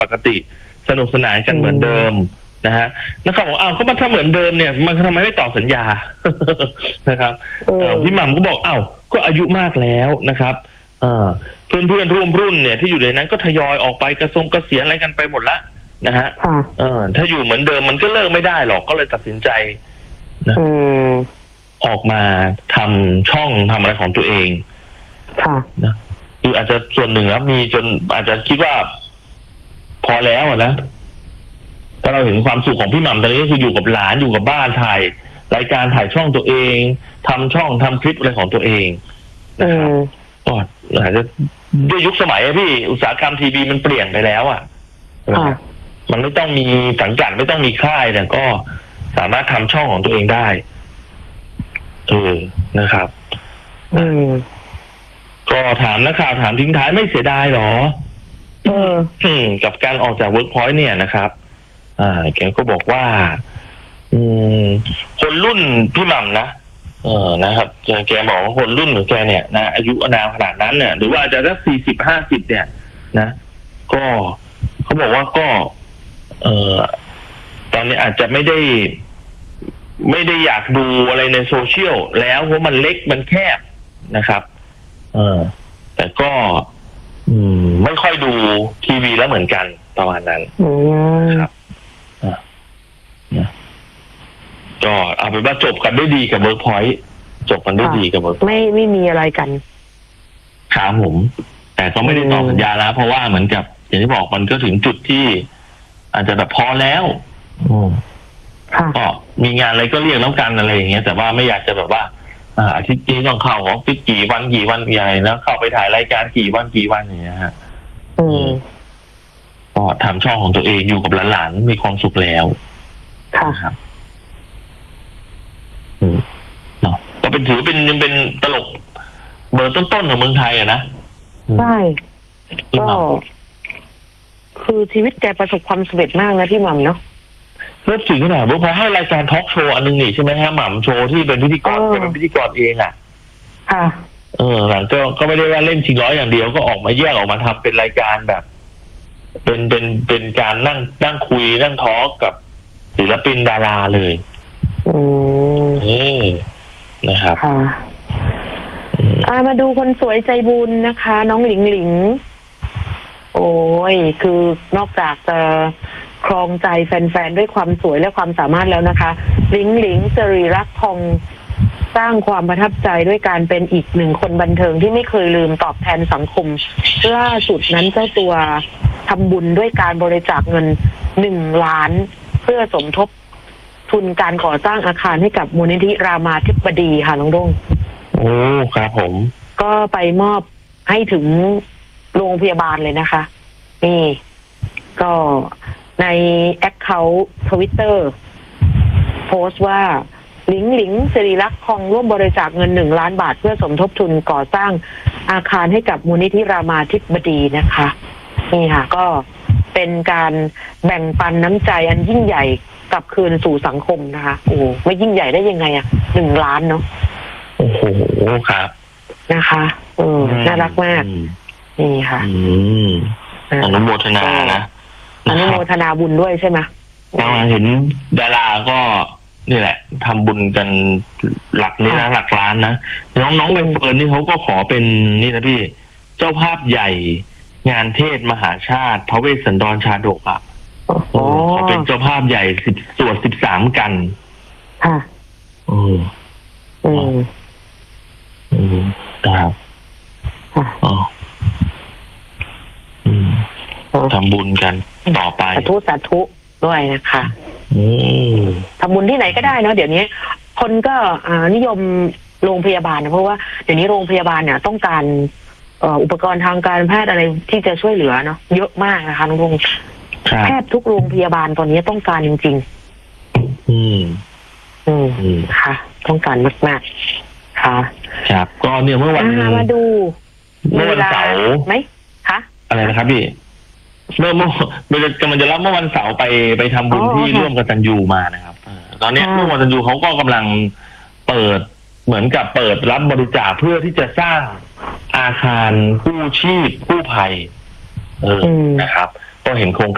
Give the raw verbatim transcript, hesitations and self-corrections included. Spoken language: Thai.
ปกติสนุกสนานกันเหมือนเดิมนะฮะนักข่าวบอกอ้าวก็มาถ้าเหมือนเดิมเนี่ยมันทำไมไม่ต่อสัญญา นะครับพี่หม่ำก็บอกอ้าวก็อายุมากแล้วนะครับเพื่อนเพื่อนร่วมรุ่นเนี่ยที่อยู่ในนั้นก็ทยอยออกไปกระทรวงเกษียณอะไรกันไปหมดละนะฮะถ้าอยู่เหมือนเดิมมันก็เลิกไม่ได้หรอกก็เลยตัดสินใจนะออกมาทำช่องทำอะไรของตัวเองนะคืออาจจะส่วนหนึ่งแล้วมีจนอาจจะคิดว่าพอแล้วนะถ้าเราเห็นความสุขของพี่หม่ำตอนนี้ก็คืออยู่กับหลานอยู่กับบ้านถ่ายรายการถ่ายช่องตัวเองทำช่องทำคลิปอะไรของตัวเองนะครับก็อาจจะด้วยยุคสมัยพี่อุตสาหกรรมทีวีมันเปลี่ยนไปแล้วอ่ะมันไม่ต้องมีสังกัดไม่ต้องมีค่ายแต่ก็สามารถทำช่องของตัวเองได้เออนะครับอืมก็ถามนักข่าวถามทิ้งท้ายไม่เสียดายหรอเออกับการออกจากเวิร์กพอยต์เนี่ยนะครับอ่าแกก็บอกว่าอืมคนรุ่นพี่หม่ำนะเออนะครับแกบอกว่าคนรุ่นของแกเนี่ยนะอายุอานามขนาดนั้นเนี่ยหรือว่าจะสักสี่สิบห้าสิบเนี่ยนะก็เขาบอกว่าก็เออตอนนี้อาจจะไม่ได้ไม่ได้อยากดูอะไรในโซเชียลแล้วเพราะมันเล็กมันแคบนะครับเออแต่ก็อืมไม่ค่อยดูทีวีแล้วเหมือนกันประมาณนั้นครับก็เอาเป็นว่าจบกันได้ดีกับเวิร์กพอยต์จบกันได้ดีกับเวิร์กไม่ไม่มีอะไรกันครับผมแต่ก็ไม่ได้ต่อสัญญาแล้วเพราะว่าเหมือนกับอย่างที่บอกมันก็ถึงจุดที่อาจจะแบบพอแล้วก็มีงานอะไรก็เรียกแล้วกันอะไรอย่างเงี้ยแต่ว่าไม่อยากจะแบบว่าอาทิตย์นี้ต้องเข้าของฟิกกี่วันกี่วันใหญ่แล้วเข้าไปถ่ายรายการกี่วันกี่วันอย่างเงี้ยฮะก็ทำช่องของตัวเองอยู่กับหลานๆมีความสุขแล้วครับเนาะก็เป็นถือเป็นยังเป็นตลกเบอร์ต้นๆของเมืองไทยอะนะใช่ก็คือชีวิตแกประสบความสำเร็จมากนะพี่หม่ำเนาะเริ่มถึงขนาดว่าพอให้รายการทอล์กโชว์อันนึงนี่ใช่ไหมฮะหม่ำโชว์ที่เป็นพิธีกรเป็นพิธีกรเองอ่ะค่ะเออหลังก็ก็ไม่ได้ว่าเล่นชิงร้อยอย่างเดียวก็ออกมาแยกออกมาทำเป็นรายการแบบเป็นเป็นเป็นการนั่งนั่งคุยนั่งทอล์กกับศิลปินดาราเลยอืมนี่นะครับค่ะอ่ามาดูคนสวยใจบุญนะคะ น้องหลิงหลิงโอ้ยคือนอกจากจะครองใจแฟนๆด้วยความสวยและความสามารถแล้วนะคะหลิงหลิงจรีรักษ์ทองสร้างความประทับใจด้วยการเป็นอีกหนึ่งคนบันเทิงที่ไม่เคยลืมตอบแทนสังคมล่าสุดนั้นเจ้าตัวทำบุญด้วยการบริจาคเงินหนึ่งล้านเพื่อสมทบทุนการก่อสร้างอาคารให้กับมูลนิธิรามาธิบดีค่ะน้องด้งโอ้ครับผมก็ไปมอบให้ถึงโรงพยาบาลเลยนะคะนี่ก็ในแอคเคาท์ทวิตเตอร์โพสต์ว่าหลิงหลิงสิริรักษ์ทองร่วมบริจาคเงินหนึ่งล้านบาทเพื่อสมทบทุนก่อสร้างอาคารให้กับมูลนิธิรามาธิบดีนะคะนี่ค่ะก็เป็นการแบ่งปันน้ำใจอันยิ่งใหญ่กลับคืนสู่สังคมนะคะโอ้ไม่ยิ่งใหญ่ได้ยังไงอ่ะหนึ่งล้านเนาะโอ้โหครับนะคะเออน่ารักมากนี่ค่ะอนุโมทนานะอนุโมทนาบุญด้วยใช่ไหมเห็นดาราก็นี่แหละทำบุญกันหลักนี่นะหลักล้านนะน้องน้องใบเฟิร์นนี่เขาก็ขอเป็นนี่นะพี่เจ้าภาพใหญ่งานเทศมหาชาติพระเวสสันดรชาดกอ่ะเขาเป็นเจ้าภาพใหญ่สิบสวดสิบสามกันค่ะอืมอืมอืมครับอ๋ออืมทำบุญกันต่อไปสาธุสาธุด้วยนะคะทำบุญที่ไหนก็ได้เนาะเดี๋ยวนี้คนก็นิยมโรงพยาบาลนะเพราะว่าเดี๋ยวนี้โรงพยาบาลเนี่ยต้องการอุปกรณ์ทางการแพทย์อะไรที่จะช่วยเหลือเนาะเยอะมากนะคะน้องลุงแพทย์ทุกโรงพยาบาลตอนนี้ต้องการจริงๆอืมอืมค่ะต้องการมากๆค่ะครับก็เนี่ยเมื่อวันมาดูเมื่อวันเสาร์ไหมคะอะไรนะครับพี่เมื่อเมื่อเมื่อกำลังจะรับเมื่อวันเสาร์ไปไปทำบุญที่ร่วมกับตันยูมานะครับตอนนี้ร่วมกับตันยูเขาก็กำลังเปิดเหมือนกับเปิดรับบริจาคเพื่อที่จะสร้างอาคารกู้ชีพกู้ภัยเออนะครับก็เห็นโครง